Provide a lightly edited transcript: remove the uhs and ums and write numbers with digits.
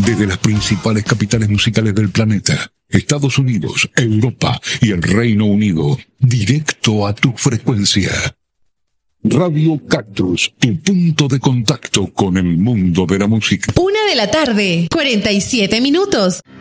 desde las principales capitales musicales del planeta, Estados Unidos, Europa y el Reino Unido, directo a tu frecuencia. Radio Cactus, tu punto de contacto con el mundo de la música. 1:47 p.m.